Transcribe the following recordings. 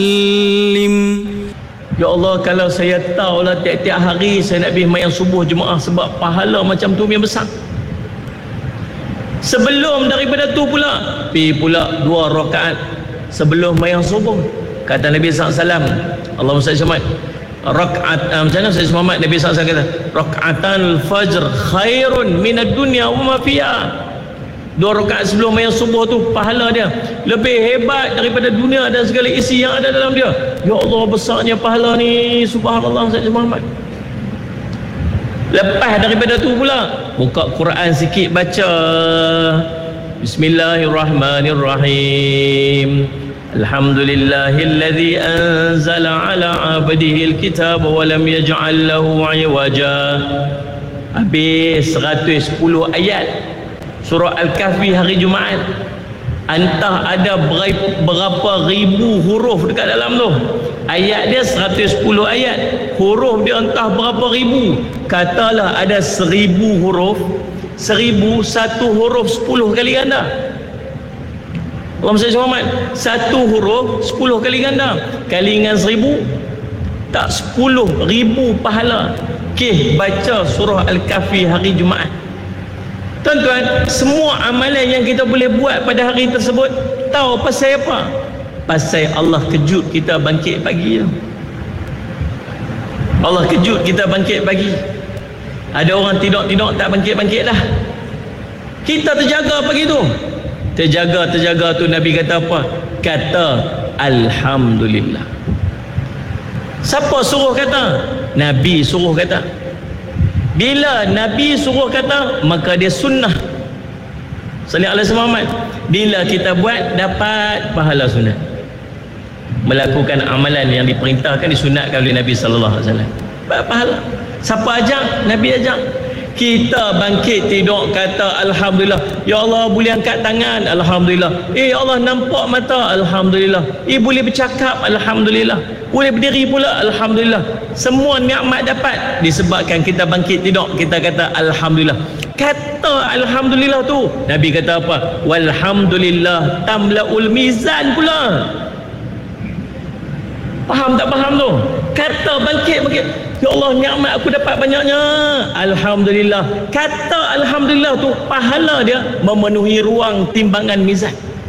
Ya Allah, kalau saya tahu lah tiap-tiap hari saya nak pergi sembahyang subuh jemaah sebab pahala macam tu yang besar. Sebelum daripada tu pula pergi pula 2 rakaat sebelum sembahyang subuh. Kata Nabi SAW, Allahumma salli Muhammad, rakaat macam mana saya Muhammad, Nabi SAW kata rakaatul fajr khairun minad dunya wa ma fiha. 2 rakaat sebelum sembahyang subuh tu pahala dia lebih hebat daripada dunia dan segala isi yang ada dalam dia. Ya Allah, besarnya pahala ni, subhanallah Sayyidina Muhammad. Lepas daripada tu pula buka Quran sikit baca. Bismillahirrahmanirrahim. Alhamdulillahilladzi anzala ala 'abdihi alkitaba wa lam yaj'al lahu 'iwaja. Habis 110 ayat surah Al-Kahfi hari Jumaat. Entah ada berapa ribu huruf dekat dalam tu. Ayat dia 110 ayat, huruf dia entah berapa ribu. Katalah ada 1000 huruf, 1000 satu huruf 10 kali ganda. Allahumma salli Muhammad, satu huruf 10 kali ganda. Kali dengan 1000 tak 10,000 pahala. Okey, baca surah Al-Kahfi hari Jumaat. Tuan-tuan, semua amalan yang kita boleh buat pada hari tersebut, tahu pasal apa? Pasal Allah kejut kita bangkit pagi tu. Allah kejut kita bangkit pagi. Ada orang tidur-tidur tak bangkit-bangkit dah. Kita terjaga pagi tu. Terjaga tu Nabi kata apa? Kata Alhamdulillah. Siapa suruh kata? Nabi suruh kata. Bila Nabi suruh kata, maka dia sunnah. Sallallahu alaihi wasallam. Bila kita buat, dapat pahala sunnah. Melakukan amalan yang diperintahkan, disunatkan oleh Nabi sallallahu alaihi wasallam, dapat pahala. Siapa ajak? Nabi ajak. Kita bangkit tidur kata Alhamdulillah. Ya Allah, boleh angkat tangan, Alhamdulillah. Ya Allah, nampak mata, Alhamdulillah. Boleh bercakap, Alhamdulillah. Boleh berdiri pula, Alhamdulillah. Semua nikmat dapat disebabkan kita bangkit tidur, kita kata Alhamdulillah. Kata Alhamdulillah tu, Nabi kata apa? Walhamdulillah tamla'ul mizan pula. Faham tak faham tu? Kata bangkit. Ya Allah, nikmat aku dapat banyaknya, Alhamdulillah. Kata Alhamdulillah tu, pahala dia memenuhi ruang timbangan mizan.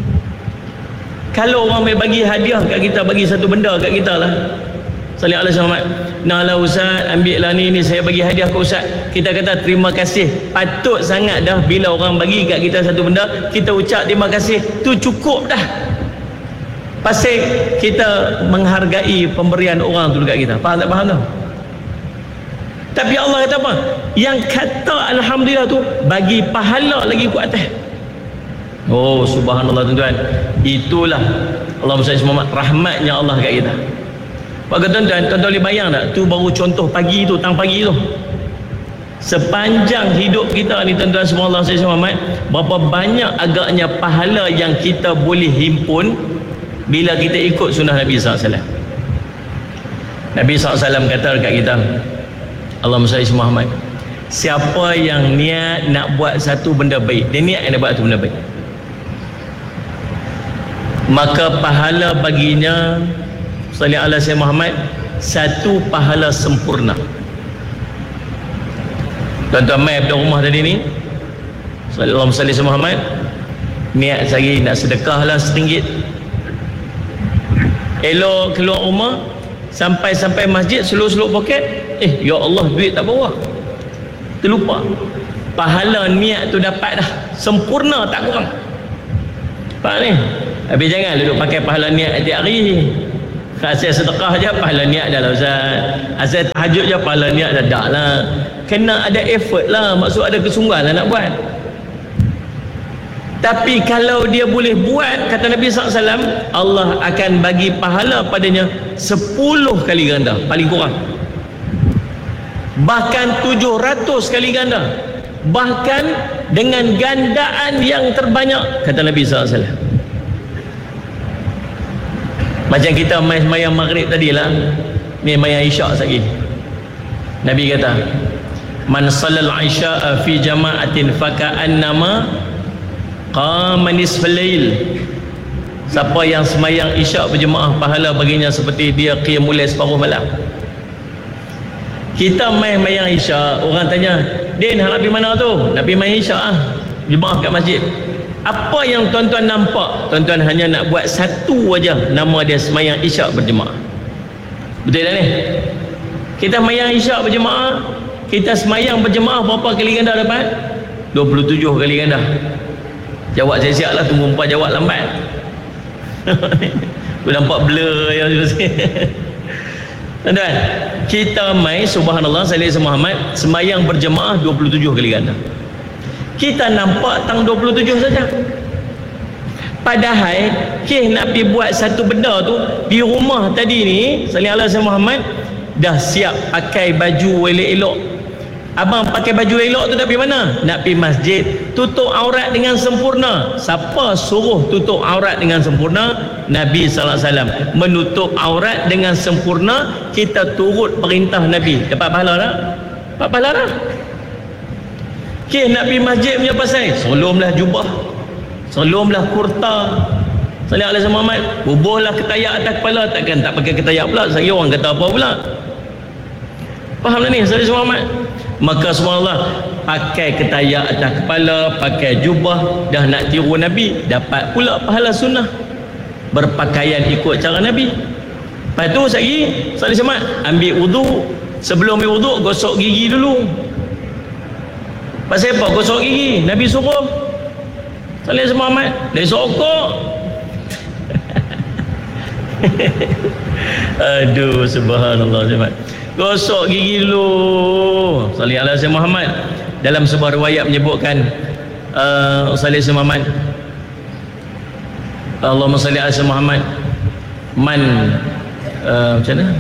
Kalau orang bagi hadiah kat kita, bagi satu benda kat kita lah, sallallahu alaihi wasallam, nah lah Ustaz, ambil lah ni saya bagi hadiah ke Ustaz. Kita kata terima kasih. Patut sangat dah bila orang bagi kat kita satu benda, kita ucap terima kasih, tu cukup dah. Pasal kita menghargai pemberian orang tu dekat kita. Faham tak faham tu? Tapi Allah kata apa? Yang kata Alhamdulillah tu bagi pahala lagi ku atas. Oh subhanallah tuan-tuan. Itulah Allahumma salli Muhammad, rahmatnya Allah kat kita. Pak tuan-tuan boleh bayang tak? Tu baru contoh pagi tu, tang pagi tu. Sepanjang hidup kita ni tuan-tuan semua, Allah salli Muhammad, berapa banyak agaknya pahala yang kita boleh himpun bila kita ikut sunnah Nabi SAW. Nabi SAW kata dekat kita, Allahumma salli Muhammad, siapa yang niat nak buat satu benda baik, dia niat nak buat satu benda baik, maka pahala baginya sallallahu alaihi wasallam Muhammad satu pahala sempurna. Tuan-tuan mai pada rumah tadi ni, sallallahu alaihi wasallam Muhammad niat sehari nak sedekah lah RM1. Elok keluar rumah, sampai masjid, seluk-seluk poket, ya Allah, duit tak bawa, terlupa. Pahala niat tu dapat dah sempurna, tak kurang. Pak ni, habis jangan duduk pakai pahala niat setiap hari. Asal sedekah je pahala niat dah lah Ustaz, asal tahajud je pahala niat dah, tak lah. Kena ada effort lah, maksud ada kesungguhan lah nak buat. Tapi kalau dia boleh buat, kata Nabi SAW, Allah akan bagi pahala padanya 10 kali ganda, paling kurang. Bahkan 700 kali ganda. Bahkan dengan gandaan yang terbanyak, kata Nabi SAW. Macam kita main sembahyang maghrib tadi lah, ni sembahyang isyak lagi. Nabi kata, man sallal isya'a fi jama'atin faka'annama qama nisfal lail. Siapa yang semayang isyak berjemaah, pahala baginya seperti dia qiyamul lail separuh malam. Kita main mayang isyak, orang tanya, Din, nak pergi mana tu? Nak pergi main isyak jemaah kat masjid. Apa yang tuan-tuan nampak? Tuan-tuan hanya nak buat satu aja, nama dia semayang isyak berjemaah. Betul tak ni? Kita mayang isyak berjemaah, kita semayang berjemaah berapa kali ganda dapat? 27 kali ganda. Jawab siap-siap lah, tunggu empat jawab lambat. Aku nampak blur yang tuan-tuan, kita main subhanallah sallallahu alaihi Muhammad semayang berjemaah 27 kali ganda. Kita nampak tang 27 saja. Padahal nak pergi buat satu benda tu di rumah tadi ni sallallahu alaihi Muhammad dah siap pakai baju elok-elok. Abang pakai baju elok tu nak pergi mana? Nak pergi masjid, tutup aurat dengan sempurna. Siapa suruh tutup aurat dengan sempurna? Nabi sallallahu alaihi wasallam menutup aurat dengan sempurna. Kita turut perintah Nabi, dapat pahala tak? Dapat pahala tak? Nak pergi masjid punya pasal, solomlah jubah, solomlah kurta, sallallahu alaihi Muhammad, bubuhlah ketayak atas kepala. Takkan tak pakai ketayak pula, saya orang kata apa pula? Faham tak ni sallallahu alaihi Muhammad? Maka subhanallah, pakai ketayak atas kepala, pakai jubah, dah nak tiru Nabi, dapat pula pahala sunnah berpakaian ikut cara Nabi. Lepas tu lagi sallallahu alaihi Muhammad ambil wudu. Sebelum ambil wudu, gosok gigi dulu. Pasal apa gosok gigi? Nabi suruh sallallahu alaihi Muhammad, dari sokok. Aduh, subhanallah. Gosok gigi dulu sallallahu alaihi Muhammad. Dalam sebuah riwayat menyebutkan sallallahu alaihi Muhammad, Allahumma salli ala Muhammad, man macam mana,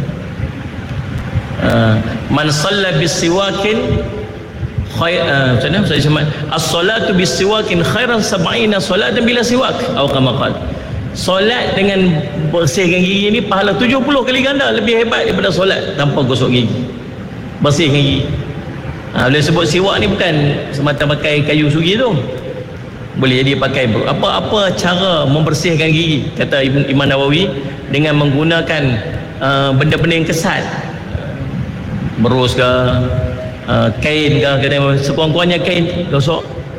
man salla bisiwakin khair, macam mana sallallahu alaihi as-salatu bisiwakin khairan 70 salatan bila siwak, atau kama qala, solat dengan bersihkan gigi ni pahala 70 kali ganda, lebih hebat daripada solat tanpa gosok gigi, bersihkan gigi. Boleh sebut siwak ni bukan semata pakai kayu sugi tu, boleh jadi pakai apa-apa cara membersihkan gigi, kata Imam Nawawi, dengan menggunakan benda-benda yang kesat, berus ke, kain ke, sekurang-kurangnya kain gosok,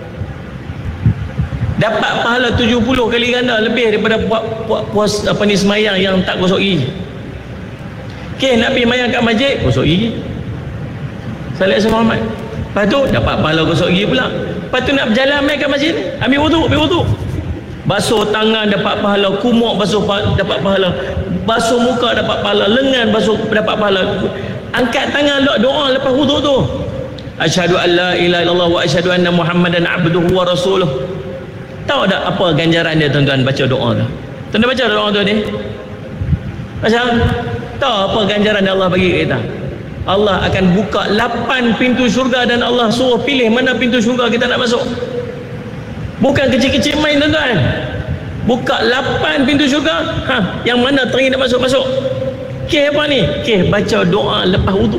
dapat pahala 70 kali ganda lebih daripada puas semayang yang tak gosok gigi. Nak pergi mayang kat masjid, gosok gigi sallallahu alaihi Muhammad. Lepas tu dapat pahala gosok gigi pula. Lepas tu nak berjalan main kat masjid, ambil wudu, basuh tangan dapat pahala, kumuk basuh dapat pahala, basuh muka dapat pahala, lengan basuh dapat pahala, angkat tangan doa lepas wudu tu, asyhadu an la ilaha illallah wa asyhadu anna muhammadan abduhu wa rasuluh. Tahu tak apa ganjaran dia tuan-tuan baca doa tu? Tuan-tuan baca doa tu ni? Macam tahu apa ganjaran Allah bagi kita? Allah akan buka 8 pintu syurga dan Allah suruh pilih mana pintu syurga kita nak masuk. Bukan kecil-kecil main tuan-tuan. Buka 8 pintu syurga, yang mana teringin nak masuk-masuk. Apa ni? Baca doa lepas wudu.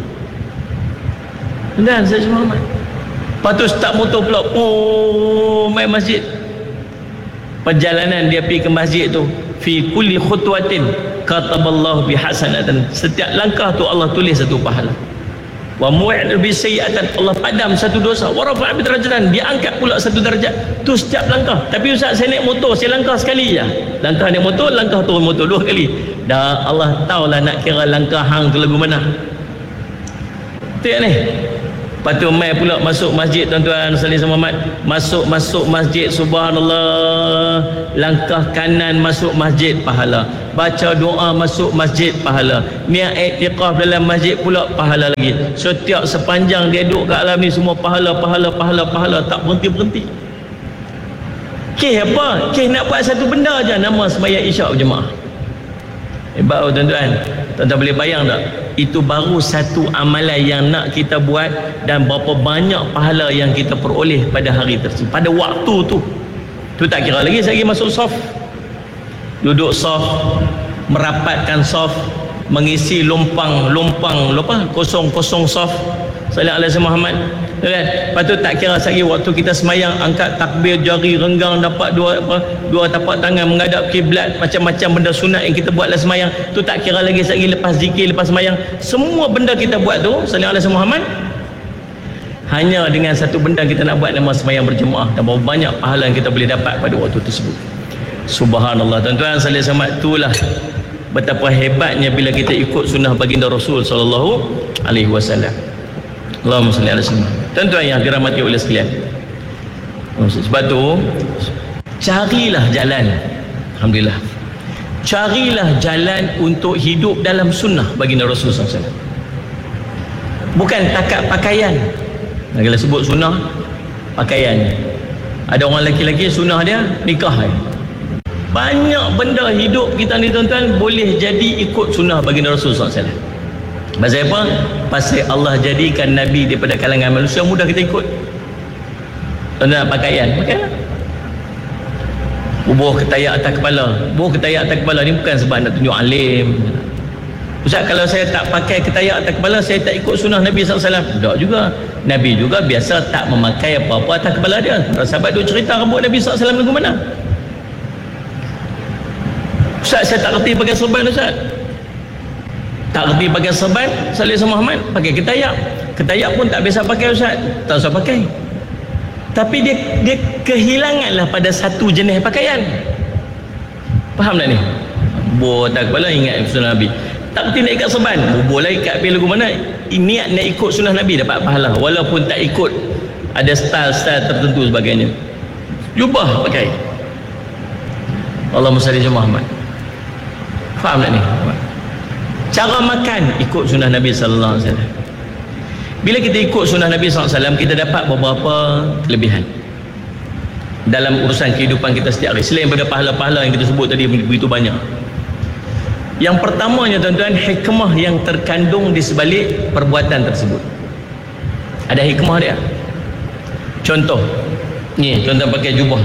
Dan saya Muhammad. Lepas tu start motor pula, main masjid. Perjalanan dia pergi ke masjid tu, fi kulli khutwatin kataballahu bihasanatan, setiap langkah tu Allah tulis satu pahala. Wa mu'id bi sayyi'atan, Allah padam satu dosa. Wa rafa'a bi darajatan, dia angkat pula satu darjat. Tu setiap langkah. Tapi ustaz, saya naik motor, saya langkah sekali je. Langkah naik motor, langkah turun motor 2 kali. Dah Allah tahulah nak kira langkah hang tu lagu mana. Betul ni? Lepas tu mai pula masuk masjid tuan-tuan sallallahu Muhammad, masuk masjid, subhanallah, langkah kanan masuk masjid pahala, baca doa masuk masjid pahala, niat i'tikaf dalam masjid pula pahala lagi. Setiap sepanjang dia duduk kat alam ni semua pahala tak berhenti. Apa? Nak buat satu benda aja, nama sembahyang isyak berjemaah. Hebat tuan-tuan. Tuan-tuan boleh bayang tak? Itu baru satu amalan yang nak kita buat, dan berapa banyak pahala yang kita peroleh pada hari tersebut, pada waktu tu. Tu tak kira lagi saya masuk saf, duduk saf, merapatkan saf, mengisi lumpang kosong saf sallallahu alaihi Muhammad. kan? Lepas tu tak kira lagi waktu kita semayang, angkat takbir, jari renggang, dapat dua tapak tangan menghadap kiblat, macam-macam benda sunat yang kita buat dalam semayang tu tak kira lagi. Lagi lepas zikir, lepas semayang, semua benda kita buat tu sallallahu alaihi Muhammad, hanya dengan satu benda kita nak buat, nama semayang berjemaah, dan berapa banyak pahala yang kita boleh dapat pada waktu tersebut. Subhanallah. Tuan-tuan sallallahu alaihi wasallam, itulah betapa hebatnya bila kita ikut sunnah baginda Rasul sallallahu alaihi wasallam. Allahumma salli ala sayyidina. Tuan-tuan yang dirahmati oleh sekalian, sebab tu carilah jalan, alhamdulillah, carilah jalan untuk hidup dalam sunnah baginda Rasul sallallahu alaihi wasallam. Bukan takat pakaian. Kalau sebut sunnah, pakaian. Ada orang lelaki-lelaki sunnah dia nikah. Banyak benda hidup kita ni tuan-tuan boleh jadi ikut sunnah baginda Rasul sallallahu alaihi wasallam. Pasal apa? Pasal Allah jadikan Nabi daripada kalangan manusia, mudah kita ikut. Tuan-tuan, pakaian, pakaian. Bubuh ketayak atas kepala. Bubuh ketayak atas kepala ni bukan sebab nak tunjuk alim. Ustaz, kalau saya tak pakai ketayak atas kepala, saya tak ikut sunnah Nabi SAW. Tak juga. Nabi juga biasa tak memakai apa-apa atas kepala dia. Para sahabat duk cerita rambut Nabi SAW lagu mana. Ustaz, saya tak kerti pakai serban Ustaz. Tak kerti pakai serban, Salih Muhammad pakai ketayak. Ketayak pun tak biasa pakai Ustaz. Tak usah pakai. Tapi dia kehilanganlah pada satu jenis pakaian. Faham tak ni? Bubuh atas kepala ingat sunnah Nabi. Tak berhenti nak ikat serban, bubuh lagi ikat api lagu mana. Niat nak ikut sunnah Nabi dapat pahala, walaupun tak ikut, ada style-style tertentu sebagainya. Jubah pakai. Allahumma salli ala Muhammad. Faham tak ni? Cara makan ikut sunnah Nabi sallallahu alaihi wasallam. Bila kita ikut sunnah Nabi sallallahu alaihi wasallam, kita dapat beberapa kelebihan dalam urusan kehidupan kita setiap hari, selain daripada pahala-pahala yang kita sebut tadi begitu banyak. Yang pertamanya tuan-tuan, hikmah yang terkandung di sebalik perbuatan tersebut. Ada hikmah dia. Contoh ni, tuan-tuan pakai jubah.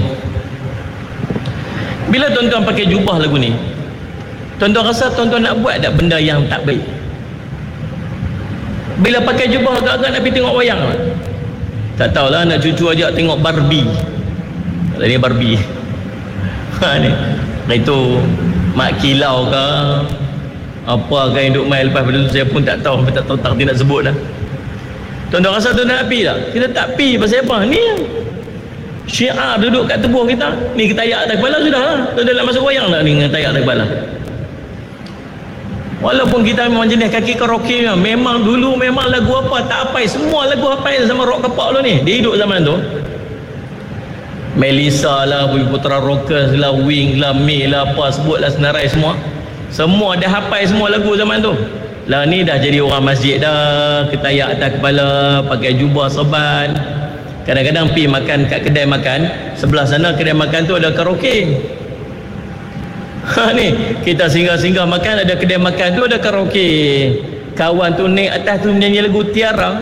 Bila tuan-tuan pakai jubah lagu ni, tuan-tuan rasa tuan-tuan nak buat tak benda yang tak baik? Bila pakai jubah agak-agak nak pergi tengok wayang, tak tahulah, nak cucu ajak tengok Barbie. Tadi Barbie ni itu mak kilau ke apa ke yang duk main lepas pada tu, saya pun tak tahu, tak nak sebut dah. Tuan-tuan rasa tuan nak pi tak? Kita tak pi pasal apa? Ni syiar duduk kat tubuh kita. Ni kita tayak atas kepala sudah lah. Tuan-tuan nak masuk wayang tak ni dengan tayak atas kepala? Walaupun kita memang jenis kaki karaoke, memang dulu memang lagu apa tak apai, semua lagu apai sama rock kepak lu ni. Dia hidup zaman tu. Melissa lah, Bumi Putra Rockers lah, Wing lah, May lah, apa sebutlah senarai semua. Semua dah hafal semua lagu zaman tu. Lah ni dah jadi orang masjid dah, ketayak atas kepala, pakai jubah serban. Kadang-kadang pergi makan kat kedai makan, sebelah sana kedai makan tu ada karaoke. Ni kita singgah-singgah makan, ada kedai makan tu ada karaoke. Kawan tu naik atas tu menyanyi lagu Tiara.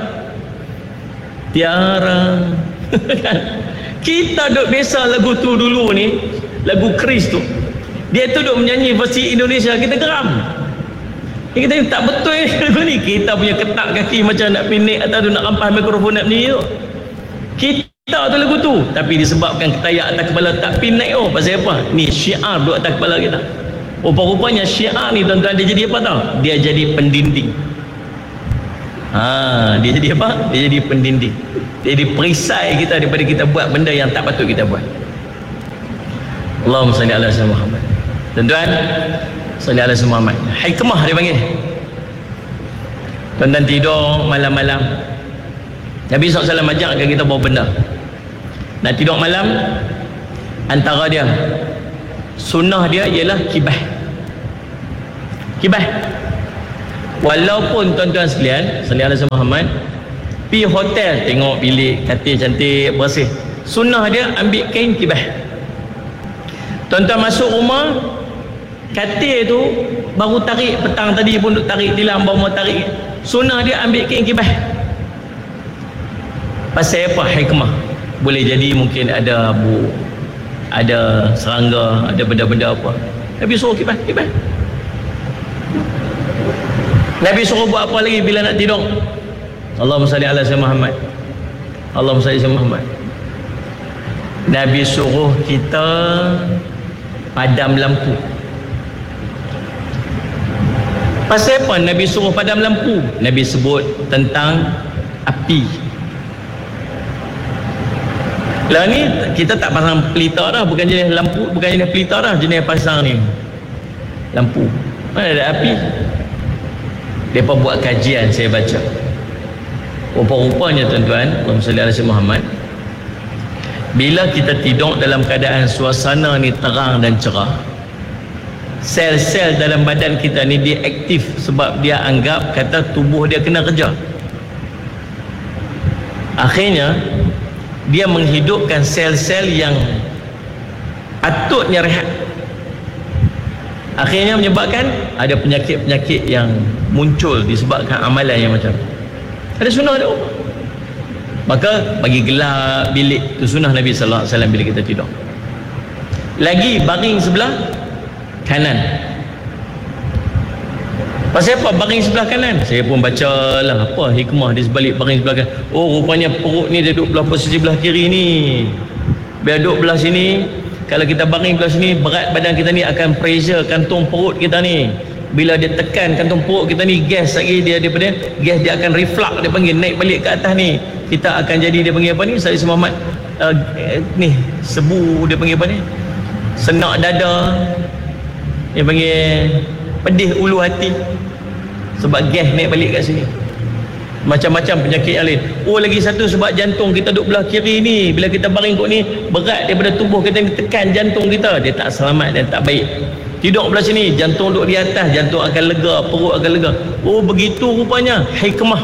Tiara. Kita duk biasa lagu tu dulu ni, lagu Chris tu. Dia tu duk menyanyi versi Indonesia, kita geram. Kita tak betul lagu ni. Kita punya ketak kaki macam nak pinik atas tu, nak rampas mikrofon nak menyanyi tu. Kita tu lagu tu, tapi disebabkan ketayak atas kepala tak pinik. Oh, pasal apa? Ni syiar duk atas kepala kita. Rupa-rupanya syiar ni tuan-tuan, dia jadi apa tau? Dia jadi pendinding. Dia jadi apa? Dia jadi pendinding. Dia jadi perisai kita daripada kita buat benda yang tak patut kita buat. Allahumma salli ala sayyidina Muhammad. Tuan-tuan, salli ala sayyidina Muhammad. Hikmah dia panggil. Tuan-tuan tidur malam-malam, Nabi SAW ajarkan kita bawa benda. Nak tidur malam, antara dia, sunnah dia ialah kibah. Kibah. Walaupun tuan-tuan sekalian, salli ala sayyidina Muhammad, pergi hotel tengok bilik katil cantik bersih, sunnah dia ambil kain kibah. Tuan-tuan masuk rumah, katil tu baru tarik, petang tadi pun duk tarik tilam, baru mau tarik, sunnah dia ambil kain kibah. Pasal apa? Hikmah. Boleh jadi mungkin ada bu, ada serangga, ada benda-benda apa, Nabi suruh kibah. Nabi suruh buat apa lagi bila nak tidur? Allahumma salli ala sayyidina Muhammad. Allahumma salli ala Muhammad. Nabi suruh kita padam lampu. Pasal apa Nabi suruh padam lampu? Nabi sebut tentang api. Lah ni kita tak pasang pelita dah, bukan jenis lampu, bukan jenis pelita dah, jenis pasang ni lampu. Mana ada api? Depa buat kajian, saya baca. Rupa-rupanya tuan-tuan, Allahumma salli ala Muhammad, bila kita tidur dalam keadaan suasana ni terang dan cerah, sel-sel dalam badan kita ni dia aktif sebab dia anggap kata tubuh dia kena kerja. Akhirnya dia menghidupkan sel-sel yang patutnya rehat. Akhirnya menyebabkan ada penyakit-penyakit yang muncul disebabkan amalan yang macam ada sunnah ada ubah. Maka bagi gelap bilik tu sunnah Nabi sallallahu alaihi wasallam bila kita tidur. Lagi baring sebelah kanan. Pasal apa baring sebelah kanan? Saya pun baca lah apa hikmah di sebalik baring sebelah kanan. Oh, rupanya perut ni dia duduk belah posisi belah kiri ni. Biar duduk belah sini, kalau kita baring belah sini, berat badan kita ni akan pressure kantung perut kita ni. Bila dia tekan kantung perut kita ni, gas lagi dia daripada gas dia akan reflux, dia panggil naik balik ke atas ni. Kita akan jadi dia panggil apa ni? Saya Muhammad ni sebu dia panggil apa ni? Senak dada. Dia panggil pedih ulu hati sebab gas naik balik kat sini. Macam-macam penyakit yang lain. Oh, lagi satu sebab jantung kita duduk belah kiri ni, bila kita baring kot ni, berat daripada tubuh kita ni tekan jantung kita, dia tak selamat dan tak baik. Tidur belah sini, jantung duduk di atas, jantung akan lega, perut akan lega. Oh, begitu rupanya hikmah.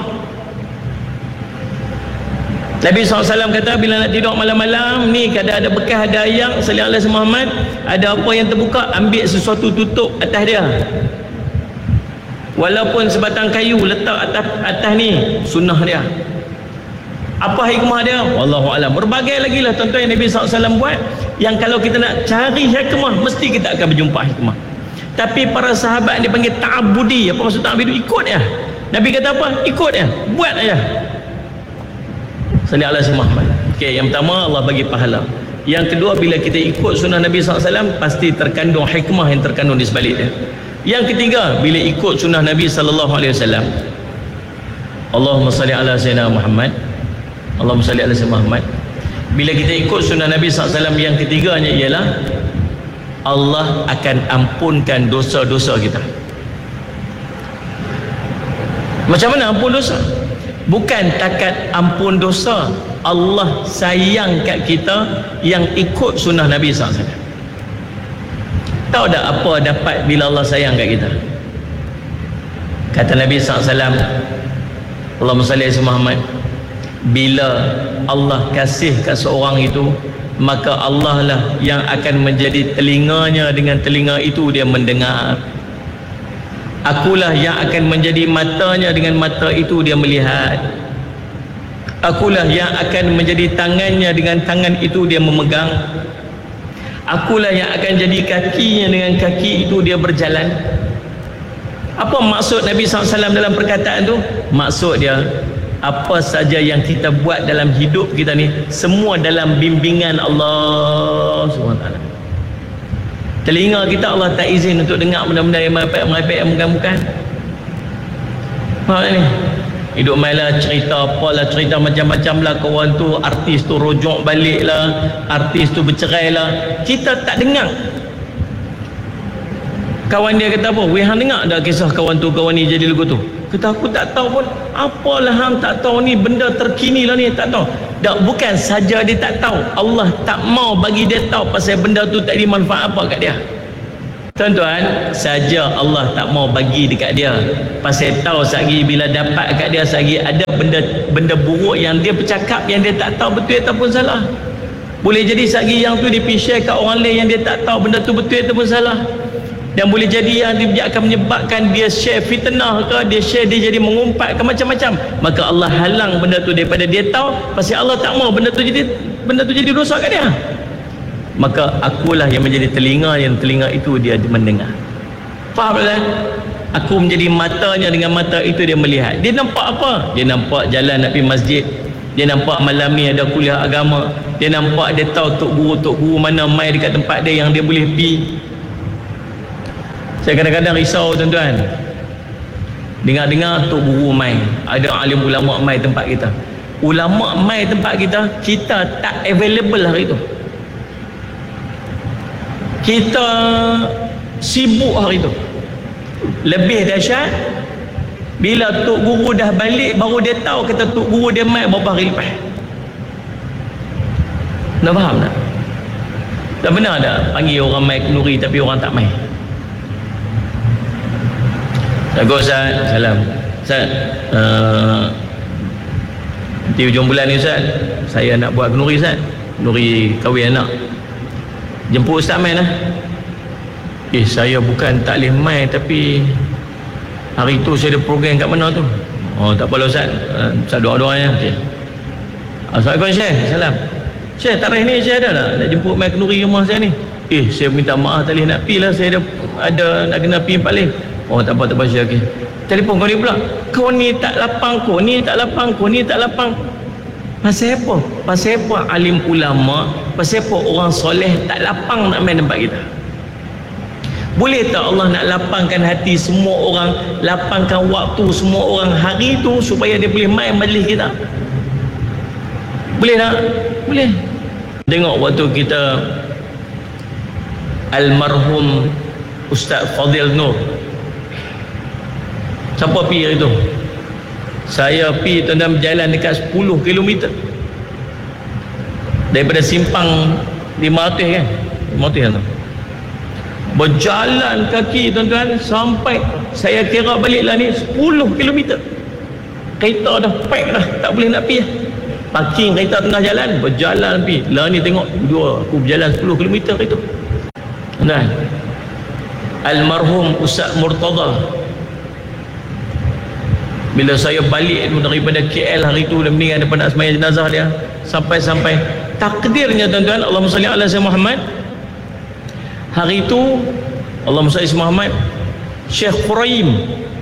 Nabi SAW kata bila nak tidur malam-malam ni, kadang ada bekas, ada ayam, sallallahu alaihi Muhammad, ada apa yang terbuka, ambil sesuatu tutup atas dia. Walaupun sebatang kayu letak atas ni, sunnah dia. Apa hikmah dia? Wallahu alam. Berbagai lagi lah tuan-tuan yang Nabi SAW buat, yang kalau kita nak cari hikmah, mesti kita akan berjumpa hikmah. Tapi para sahabat dia panggil ta'abudi. Apa maksud ta'abudi? Ikut ya. Nabi kata apa? Ikut ya. Buat aja. Sallallahu alaihi Muhammad. Okey, yang pertama Allah bagi pahala. Yang kedua, bila kita ikut sunnah Nabi SAW, pasti terkandung hikmah yang terkandung di sebalik dia. Yang ketiga, bila ikut sunnah Nabi SAW, Allahumma salli ala sayyidina Muhammad, Allahumma salli ala sayyidina Muhammad. Bila kita ikut sunnah Nabi SAW, yang ketiganya ialah Allah akan ampunkan dosa-dosa kita. Macam mana ampun dosa? Bukan takat ampun dosa, Allah sayang kat kita yang ikut sunnah Nabi SAW. Tahu tak apa dapat bila Allah sayang kat kita? Kata Nabi SAW, Allahumma salli ala Muhammad, bila Allah kasih kat seorang itu, maka Allah lah yang akan menjadi telinganya, dengan telinga itu dia mendengar. Akulah yang akan menjadi matanya, dengan mata itu dia melihat. Akulah yang akan menjadi tangannya, dengan tangan itu dia memegang. Akulah yang akan jadi kakinya, dengan kaki itu dia berjalan. Apa maksud Nabi SAW dalam perkataan tu? Maksud dia, apa saja yang kita buat dalam hidup kita ni, semua dalam bimbingan Allah SWT. Telinga kita Allah tak izin untuk dengar benda-benda yang merepek-merepek, yang bukan-bukan. Faham ni? Hidup main lah, cerita apalah, cerita macam-macam lah. Kawan tu, artis tu rojok balik lah, artis tu bercerai lah. Kita tak dengar. Kawan dia kata apa? Weh, hang dengar tak kisah kawan tu, kawan ni jadi lagu tu? Kata aku tak tahu pun. Apalah hang tak tahu ni, benda terkini lah ni, tak tahu. Tak, bukan saja dia tak tahu, Allah tak mau bagi dia tahu pasal benda tu tak ada manfaat apa kat dia. Tuan-tuan, saja Allah tak mau bagi dekat dia, pasal tahu sagi bila dapat kat dia, sagi ada benda buruk yang dia bercakap yang dia tak tahu betul ataupun salah. Boleh jadi sagi yang tu dia share kat orang lain yang dia tak tahu benda tu betul ataupun salah. Dan boleh jadi yang dia akan menyebabkan dia share fitnah ke, dia share dia jadi mengumpat ke macam-macam. Maka Allah halang benda tu daripada dia tahu, pasal Allah tak mau benda tu jadi rosak kat dia. Maka akulah yang menjadi telinga, yang telinga itu dia mendengar. Faham tak? Aku menjadi matanya, dengan mata itu dia melihat. Dia nampak apa? Dia nampak jalan nak pergi masjid, Dia nampak malam ni ada kuliah agama, dia nampak, dia tahu tok guru mana mai dekat tempat dia yang dia boleh pi. Saya kadang-kadang risau tuan-tuan, dengar-dengar tok guru mai, ada alim ulama mai tempat kita. Ulama mai tempat kita, kita tak available hari tu. Kita sibuk hari tu. Lebih dahsyat bila tok guru dah balik, baru dia tahu kata tok guru dia mai berapa hari lepas. Dah faham tak? Tak benar tak panggil orang mai kenduri tapi orang tak mai? Bagus Ustaz, salam Ustaz, nanti hujung bulan ni Ustaz, saya nak buat kenduri Ustaz, kenduri kahwin anak. Jemput Ustaz main lah. Saya bukan tak boleh main, tapi hari tu saya ada program kat mana tu. Oh tak apalah Ustaz, Ustaz doa-doa ya. Okay. Assalamualaikum Syekh, salam Syekh, tarikh ni saya ada nak jemput main kenduri rumah saya ni. Saya minta maaf tak boleh nak pergi lah, saya ada nak kena pergi 4 leh. Oh tak apa Syekh, okay. Telefon kau ni pula, kau ni tak lapang, kau ni tak lapang, kau ni tak lapang. Pasal apa? Pasal apa alim ulama, pasal apa orang soleh tak lapang nak main tempat kita? Boleh tak Allah nak lapangkan hati semua orang, lapangkan waktu semua orang hari tu supaya dia boleh main majlis kita? Boleh tak? Boleh. Tengok waktu kita almarhum Ustaz Fadil Nur, siapa pergi hari tu? Saya pergi tuan-tuan, berjalan dekat 10 km daripada simpang 500 kan, 500 tu, berjalan kaki tuan-tuan sampai saya kira balik lah ni 10 km. Kereta dah pack dah, tak boleh nak pergi, parking kereta tengah jalan, berjalan pergi lah ni. Tengok dua, aku berjalan 10 km hari tu tuan-tuan. Almarhum Ustaz Murtada, bila saya balik tu daripada KL hari tu, mendingan depan nak sembahyang jenazah dia, sampai takdirnya tuan-tuan, Allahumma salli ala sayyidina Muhammad, hari tu Allahumma salli ala Muhammad, Syekh Quraim,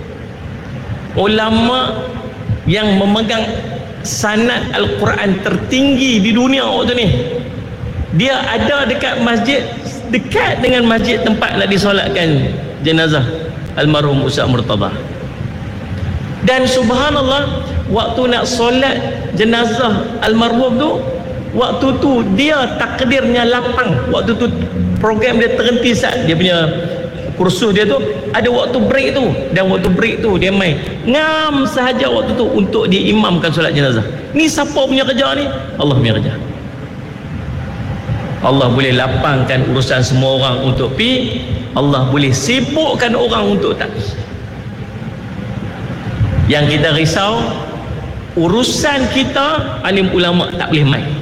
ulama yang memegang sanad Al-Quran tertinggi di dunia waktu ni, dia ada dekat masjid, dekat dengan masjid tempat nak disolatkan jenazah almarhum Ustaz Murtada. Dan subhanallah, waktu nak solat jenazah almarhum tu, waktu tu dia takdirnya lapang. Waktu tu program dia terhenti saat dia punya kursus dia tu ada waktu break tu, dan waktu break tu dia main ngam sahaja waktu tu untuk diimamkan solat jenazah. Ni siapa punya kerja ni? Allah punya kerja. Allah boleh lapangkan urusan semua orang untuk pi, Allah boleh sibukkan orang untuk tak. Yang kita risau, urusan kita alim ulama tak boleh main.